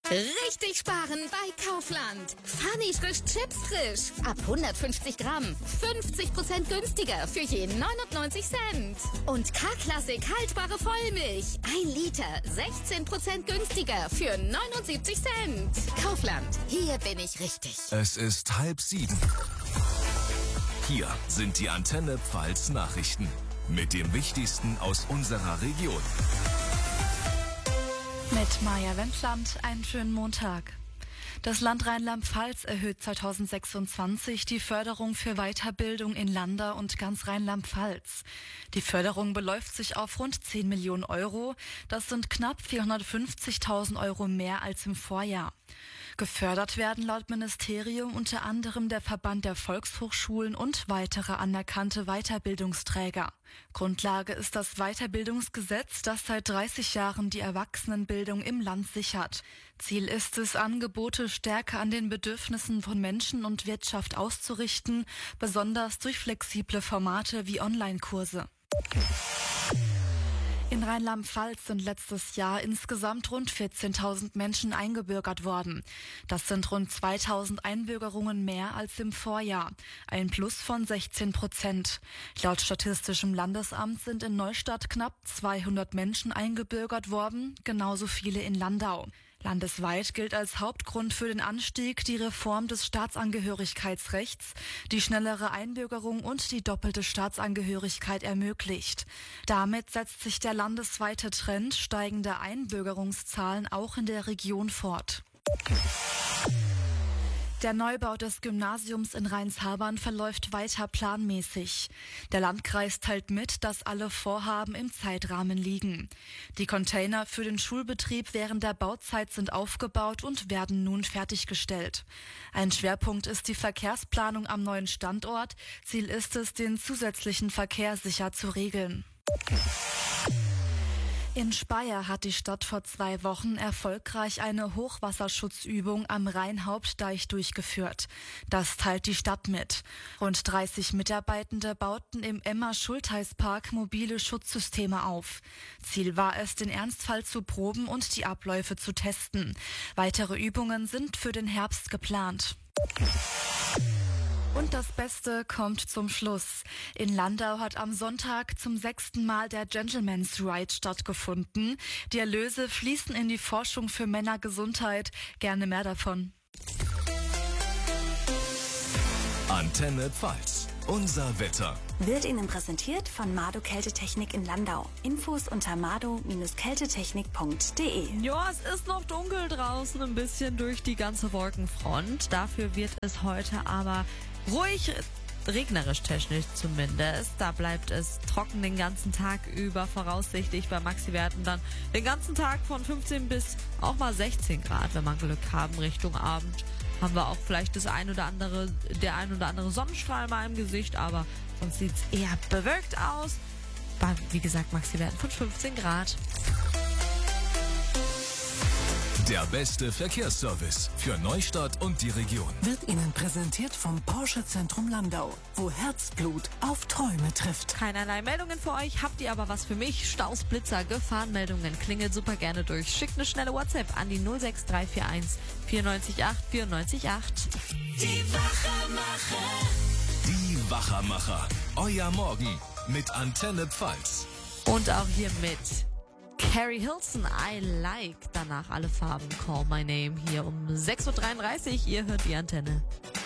Richtig sparen bei Kaufland. Funny frisch Chips frisch. Ab 150 Gramm. 50% günstiger für je 99 Cent. Und K-Klassik haltbare Vollmilch. 1 Liter. 16% günstiger für 79 Cent. Kaufland. Hier bin ich richtig. Es ist 6:30. Hier sind die Antenne Pfalz Nachrichten. Mit dem Wichtigsten aus unserer Region. Mit Maja Wendland, einen schönen Montag. Das Land Rheinland-Pfalz erhöht 2026 die Förderung für Weiterbildung in Landau und ganz Rheinland-Pfalz. Die Förderung beläuft sich auf rund 10 Millionen Euro. Das sind knapp 450.000 Euro mehr als im Vorjahr. Gefördert werden laut Ministerium unter anderem der Verband der Volkshochschulen und weitere anerkannte Weiterbildungsträger. Grundlage ist das Weiterbildungsgesetz, das seit 30 Jahren die Erwachsenenbildung im Land sichert. Ziel ist es, Angebote stärker an den Bedürfnissen von Menschen und Wirtschaft auszurichten, besonders durch flexible Formate wie Online-Kurse. In Rheinland-Pfalz sind letztes Jahr insgesamt rund 14.000 Menschen eingebürgert worden. Das sind rund 2.000 Einbürgerungen mehr als im Vorjahr. Ein Plus von 16%. Laut Statistischem Landesamt sind in Neustadt knapp 200 Menschen eingebürgert worden, genauso viele in Landau. Landesweit gilt als Hauptgrund für den Anstieg die Reform des Staatsangehörigkeitsrechts, die schnellere Einbürgerung und die doppelte Staatsangehörigkeit ermöglicht. Damit setzt sich der landesweite Trend steigender Einbürgerungszahlen auch in der Region fort. Der Neubau des Gymnasiums in Rheinshabern verläuft weiter planmäßig. Der Landkreis teilt mit, dass alle Vorhaben im Zeitrahmen liegen. Die Container für den Schulbetrieb während der Bauzeit sind aufgebaut und werden nun fertiggestellt. Ein Schwerpunkt ist die Verkehrsplanung am neuen Standort. Ziel ist es, den zusätzlichen Verkehr sicher zu regeln. In Speyer hat die Stadt vor 2 Wochen erfolgreich eine Hochwasserschutzübung am Rheinhauptdeich durchgeführt. Das teilt die Stadt mit. Rund 30 Mitarbeitende bauten im Emma-Schultheiß-Park mobile Schutzsysteme auf. Ziel war es, den Ernstfall zu proben und die Abläufe zu testen. Weitere Übungen sind für den Herbst geplant. Und das Beste kommt zum Schluss. In Landau hat am Sonntag zum 6. Mal der Gentleman's Ride stattgefunden. Die Erlöse fließen in die Forschung für Männergesundheit. Gerne mehr davon. Antenne Pfalz. Unser Wetter. Wird Ihnen präsentiert von Mado Kältetechnik in Landau. Infos unter mado-kältetechnik.de. Ja, es ist noch dunkel draußen, ein bisschen durch die ganze Wolkenfront. Dafür wird es heute aber ruhig, regnerisch technisch zumindest. Da bleibt es trocken den ganzen Tag über, voraussichtlich bei Maxi-Werten dann den ganzen Tag von 15 bis auch mal 16 Grad, wenn wir Glück haben, Richtung Abend. Haben wir auch vielleicht der ein oder andere Sonnenstrahl mal im Gesicht, aber sonst sieht's eher bewölkt aus. Bei, wie gesagt, Maxi-Werten von 15 Grad. Der beste Verkehrsservice für Neustadt und die Region. Wird Ihnen präsentiert vom Porsche Zentrum Landau, wo Herzblut auf Träume trifft. Keinerlei Meldungen für euch, habt ihr aber was für mich? Staus, Blitzer, Gefahrenmeldungen, klingelt super gerne durch. Schickt eine schnelle WhatsApp an die 06341 94 8 Die Wachermacher. Die Wachermacher. Euer Morgen mit Antenne Pfalz. Und auch hier mit Carrie Hilson, I Like. Danach alle Farben, Call My Name hier um 6.33 Uhr. Ihr hört die Antenne.